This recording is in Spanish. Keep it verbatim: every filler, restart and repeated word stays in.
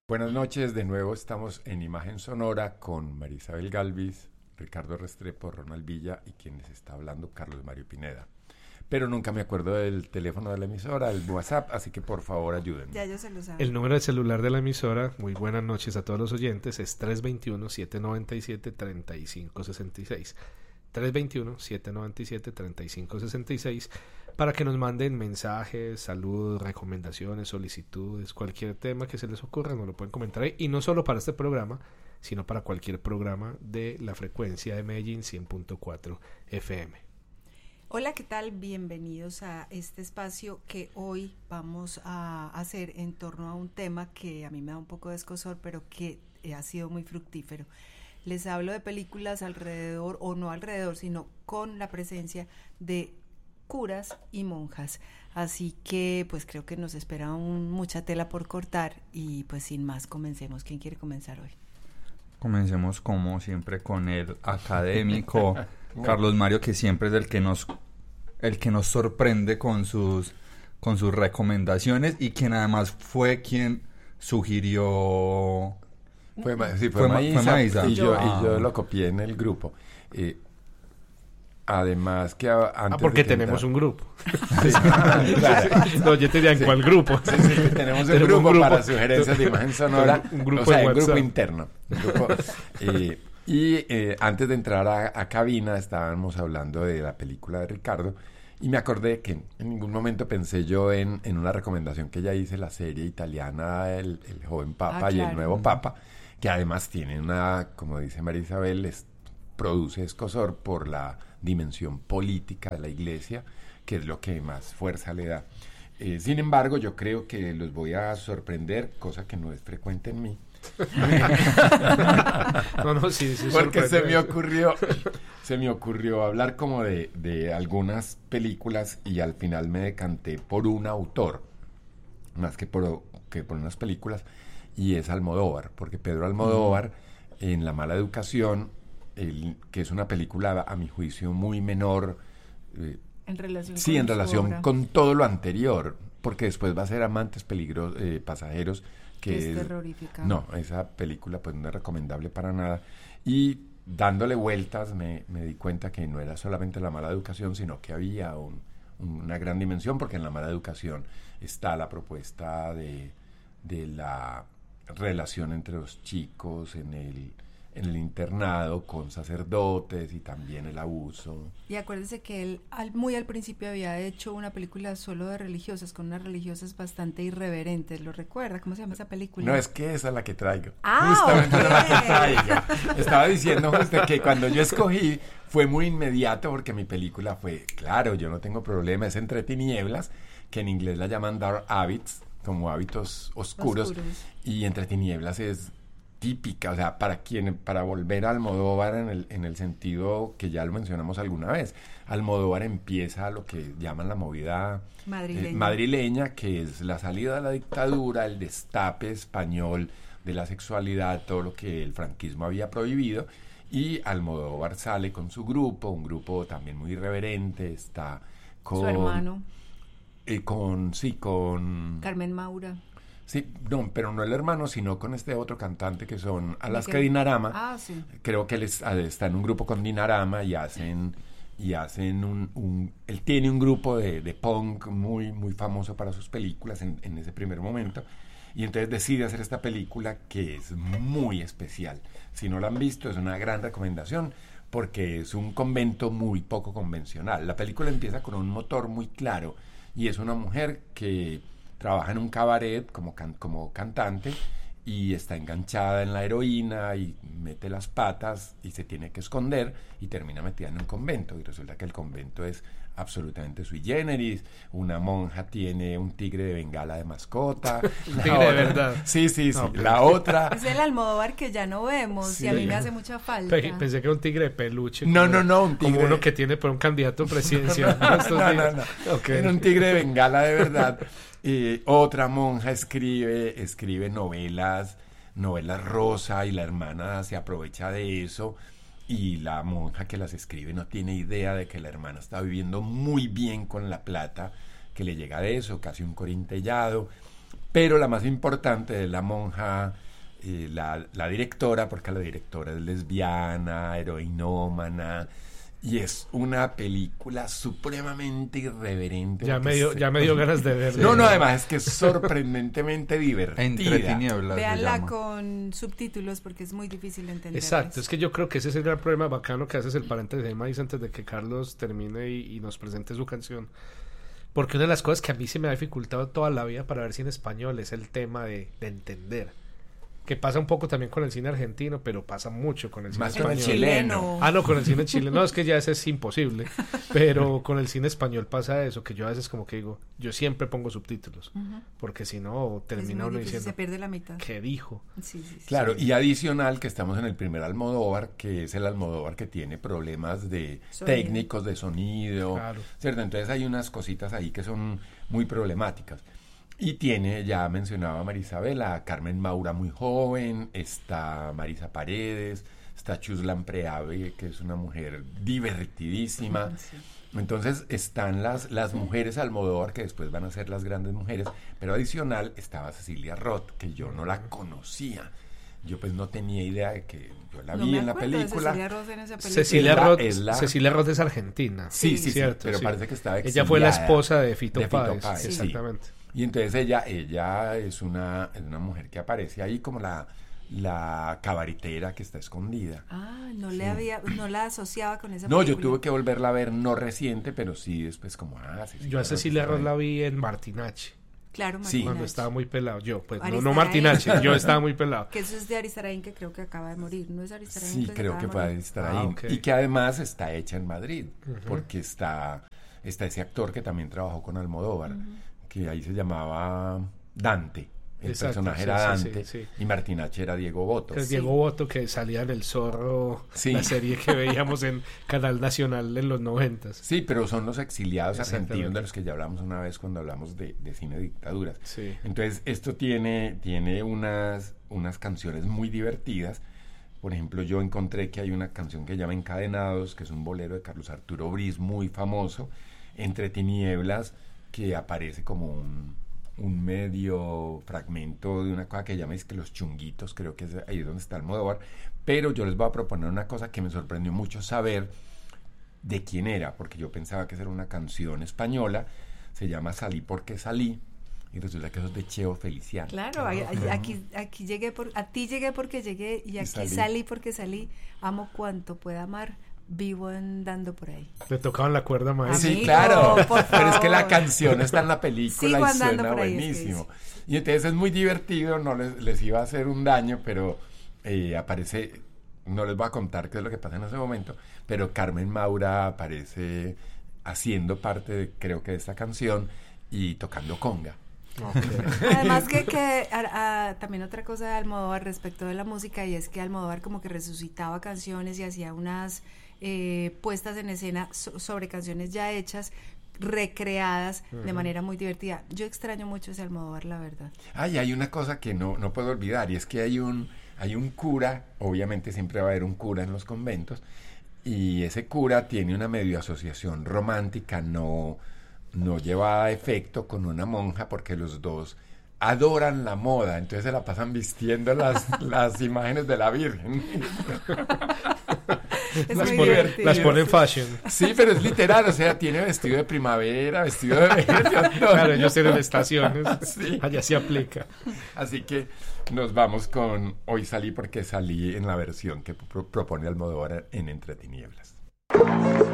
Buenas noches, de nuevo estamos en Imagen Sonora con María Isabel Galvis, Ricardo Restrepo, Ronald Villa y quien les está hablando, Carlos Mario Pineda. Pero nunca me acuerdo del teléfono de la emisora, el WhatsApp, así que por favor ayúdenme. Ya yo se lo saben. El número de celular de la emisora, muy buenas noches a todos los oyentes, es tres dos uno, siete nueve siete, tres cinco seis seis. tres dos uno, siete nueve siete, tres cinco seis seis para que nos manden mensajes, saludos, recomendaciones, solicitudes, cualquier tema que se les ocurra, nos lo pueden comentar ahí. Y no solo para este programa, sino para cualquier programa de la frecuencia de Medellín cien punto cuatro F M. Hola, ¿qué tal? Bienvenidos a este espacio que hoy vamos a hacer en torno a un tema que a mí me da un poco de escozor, pero que ha sido muy fructífero. Les hablo de películas alrededor, o no alrededor, sino con la presencia de curas y monjas. Así que pues creo que nos espera un, mucha tela por cortar y pues sin más comencemos. ¿Quién quiere comenzar hoy? Comencemos como siempre con el académico Carlos Mario, que siempre es el que nos el que nos sorprende con sus con sus recomendaciones y quien además fue quien sugirió. Fue, sí, fue, fue, Maísa, fue Maísa. Y, yo, ah. y yo lo copié en el grupo. Eh, además que a, antes Ah, porque de que tenemos entra... un grupo. Sí, claro. No, yo te diría, ¿en Sí. cuál grupo? Sí, sí, tenemos un, Tenemos grupo, un grupo para sugerencias de imagen sonora. Un grupo o sea, de un grupo WhatsApp. interno. Un grupo, eh, y eh, antes de entrar a, a cabina estábamos hablando de la película de Ricardo y me acordé que en ningún momento pensé yo en, en una recomendación que ya hice, la serie italiana El, el joven papa Ah, y claro. el nuevo papa, que además tiene una, como dice María Isabel, es, produce escozor por la dimensión política de la iglesia, que es lo que más fuerza le da. Eh, sin embargo, yo creo que los voy a sorprender, cosa que no es frecuente en mí. No, no, sí, sí. Porque se me sorprende. ocurrió, se me ocurrió hablar como de, de algunas películas y al final me decanté por un autor, más que por, que por unas películas, y es Almodóvar, porque Pedro Almodóvar, mm. en La mala educación, el, que es una película a mi juicio muy menor, eh, En relación sí, con en su relación obra. con todo lo anterior, porque después va a ser Amantes Peligros, eh, Pasajeros, que es es terrorífica. No, esa película pues no es recomendable para nada. Y dándole vueltas me, me di cuenta que no era solamente La mala educación, sino que había un, una gran dimensión, porque en La mala educación está la propuesta de, de la relación entre los chicos en el, en el internado con sacerdotes y también el abuso. Y acuérdese que él al, muy al principio había hecho una película solo de religiosas, con unas religiosas bastante irreverentes. ¿Lo recuerda? ¿Cómo se llama esa película? No, es que esa es la que traigo. Ah, Justamente ok. esa es la que traigo. Estaba diciendo justo que cuando yo escogí fue muy inmediato porque mi película fue, claro, yo no tengo problema, es Entre tinieblas, que en inglés la llaman Dark Habits, como hábitos oscuros, Oscuros. y Entre tinieblas es típica, o sea, para quien, para volver a Almodóvar en el, en el sentido que ya lo mencionamos alguna vez. Almodóvar empieza lo que llaman la movida Madrileña. eh, madrileña, que es la salida de la dictadura, el destape español de la sexualidad, todo lo que el franquismo había prohibido, y Almodóvar sale con su grupo, un grupo también muy irreverente, está con... Su hermano, eh, con, sí, con... Carmen Maura. Sí, no, pero no el hermano, sino con este otro cantante que son Alaska Miguel. Dinarama. Ah, sí. Creo que él es- está en un grupo con Dinarama y hacen y hacen un, un él tiene un grupo de, de punk muy muy famoso para sus películas en, en ese primer momento, y entonces decide hacer esta película que es muy especial. Si no la han visto, es una gran recomendación porque es un convento muy poco convencional. La película empieza con un motor muy claro y es una mujer que trabaja en un cabaret como, can, como cantante y está enganchada en la heroína y mete las patas y se tiene que esconder y termina metida en un convento, y resulta que el convento es absolutamente sui generis. Una monja tiene un tigre de Bengala de mascota. Un tigre de verdad. Sí, sí, sí. No, pero- La otra... Es el Almodóvar que ya no vemos Sí. y a mí me hace mucha falta. Pe- Pensé que era un tigre de peluche. No, como- no, no, un tigre- Como uno que tiene por un candidato presidencial. No, Estos no, no, días. no. Ok. Era un tigre de Bengala de verdad. Y otra monja escribe, escribe novelas, novelas rosa, y la hermana se aprovecha de eso. Y la monja que las escribe no tiene idea de que la hermana está viviendo muy bien con la plata que le llega de eso, casi un corintellado. pero la más importante es la monja, eh, la, la directora, porque la directora es lesbiana, heroinómana, y es una película supremamente irreverente. Ya me dio, ya me dio ganas de verla. No, no, además es que es sorprendentemente divertida. Entre tinieblas se Véanla llama. con subtítulos porque es muy difícil de entender. Exacto, es que yo creo que ese es el gran problema bacano que haces el paréntesis de Maíz antes de que Carlos termine y, y nos presente su canción. Porque una de las cosas que a mí se me ha dificultado toda la vida para ver cine español es el tema de, de entender. Que pasa un poco también con el cine argentino, pero pasa mucho con el cine Más con español. el chileno. Ah, no, con el cine chileno. No, es que ya ese es imposible. Pero con el cine español pasa eso, que yo a veces como que digo, yo siempre pongo subtítulos. Uh-huh. Porque si no, termina uno difícil, diciendo, se pierde la mitad. ¿qué dijo? Sí, sí, sí. Claro, y adicional que estamos en el primer Almodóvar, que es el Almodóvar que tiene problemas de Sonido. técnicos de sonido, Claro. ¿cierto? Entonces hay unas cositas ahí que son muy problemáticas. Y tiene, ya mencionaba Marisabela, a Carmen Maura muy joven, está Marisa Paredes, está Chuslan Preave, que es una mujer divertidísima. Sí. Entonces están las, las mujeres Almodóvar, que después van a ser las grandes mujeres, pero adicional estaba Cecilia Roth, que yo no la conocía. Yo pues no tenía idea de que yo la No vi me en la acuerdo de película. Cecilia Roth en esa película. Cecilia Es la- Roth, es la- Cecilia Roth es argentina. Sí, sí, sí, cierto, pero sí. parece que estaba Ella fue la exiliada esposa de Fito de Fito Páez, Páez, sí. exactamente. Y entonces ella, ella es una, es una mujer que aparece ahí como la, la cabaretera que está escondida. Ah, no Sí. le había, no la asociaba con esa No, yo película. tuve que volverla a ver, no reciente, pero sí después como, ah, sí, Yo a Cecilia Roth Roth está la ahí. vi en Martinache, Claro, Sí. Martinache. cuando estaba muy pelado. Yo, pues, no, no Aristarain. Martinache, yo estaba muy pelado. Que eso es de Aristarain, que creo que acaba de morir. ¿No es Aristarain? Sí, se creo acaba que de puede morir? estar Ah, ahí. ok. Y que además está hecha en Madrid, Ujú. porque está, está ese actor que también trabajó con Almodóvar, que ahí se llamaba Dante. El Exacto, personaje sí, era sí, Dante sí, sí. y Martinache era Diego Boto. Que es Diego Boto, que salía en El Zorro, Sí. la serie que veíamos en Canal Nacional en los noventas. Sí, pero son los exiliados Exactamente. argentinos de los que ya hablamos una vez cuando hablamos de, de cine de dictaduras. Sí. Entonces, esto tiene, tiene unas, unas canciones muy divertidas. Por ejemplo, yo encontré que hay una canción que se llama Encadenados, que es un bolero de Carlos Arturo Bris muy famoso, Entre Tinieblas, que aparece como un, un medio fragmento de una cosa que llama es que Los Chunguitos, creo que es ahí es donde está Almodóvar. Pero yo les voy a proponer una cosa que me sorprendió mucho saber de quién era, porque yo pensaba que esa era una canción española, se llama Salí porque salí, y resulta que eso es de Cheo Feliciano. Claro, a- a- aquí, aquí llegué por, a ti llegué porque llegué y aquí salí. salí. porque salí. Amo cuanto pueda amar, vivo andando por ahí. Le tocaban la cuerda más. Sí, Amigo, claro, por pero es que la favor. canción está en la película Sigo y andando suena por ahí, es que buenísimo. Y entonces es muy divertido, no les, les iba a hacer un daño, pero eh, aparece, no les voy a contar qué es lo que pasa en ese momento, pero Carmen Maura aparece haciendo parte, de, creo que de esta canción y tocando conga. Además que, que a- a- también otra cosa de Almodóvar respecto de la música, y es que Almodóvar como que resucitaba canciones y hacía unas eh, puestas en escena so- sobre canciones ya hechas, recreadas de manera muy divertida. Yo extraño mucho ese Almodóvar, la verdad. Ay, hay una cosa que no, no puedo olvidar, y es que hay un, hay un cura, obviamente siempre va a haber un cura en los conventos, y ese cura tiene una medio asociación romántica no, no lleva a efecto con una monja, porque los dos adoran la moda, entonces se la pasan vistiendo las, las imágenes de la Virgen. Es Las muy pone, divertido. las pone en fashion. Sí, pero es literal, o sea, tiene vestido de primavera, vestido de verano. Claro, ellos tienen estaciones. Sí. Allá se aplica. Así que nos vamos con Hoy salí porque salí en la versión que pro- propone Almodóvar en Entre Tinieblas.